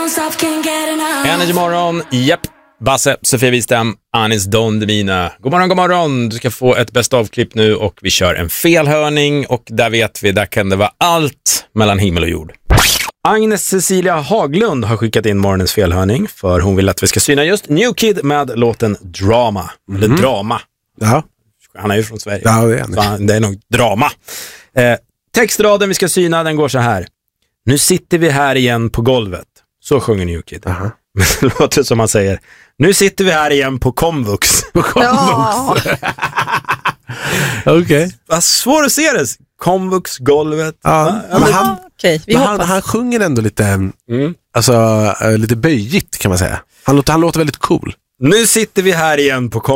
Energy morgon, japp. Basse, Sofia Wistam, Anis Don Demina. God morgon, god morgon. Du ska få ett bäst av-klipp nu och vi kör en felhörning och där vet vi, där kan det vara allt mellan himmel och jord. Agnes Cecilia Haglund har skickat in morgonens felhörning för hon vill att vi ska syna just New Kid med låten Drama. Eller Drama. Ja. Han är ju från Sverige. Ja, det är han. Så det är nog drama. Textraden vi ska syna, den går så här. Nu sitter vi här igen på golvet. Så sjunger New Kid. Men det låter som man säger. Nu sitter vi här igen på komvux. På komvux. Ja. Okej. Vad svårt att se det. Komvux, golvet. Ja, men han sjunger ändå lite alltså, lite böjigt kan man säga. Han låter väldigt cool. Nu sitter vi här igen på